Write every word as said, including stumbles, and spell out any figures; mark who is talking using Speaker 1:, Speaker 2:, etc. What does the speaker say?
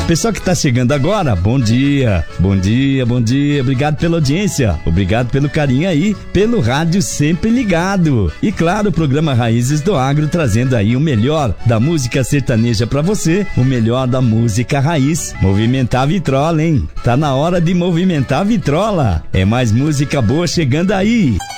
Speaker 1: Pessoal que tá chegando agora, bom dia, bom dia, bom dia, obrigado pela audiência, obrigado pelo carinho aí, pelo rádio sempre ligado. E claro, o programa Raízes do Agro trazendo aí o melhor da música sertaneja pra você, o melhor da música raiz. Movimentar a vitrola, hein? Tá na hora de movimentar a vitrola. É mais música boa chegando aí.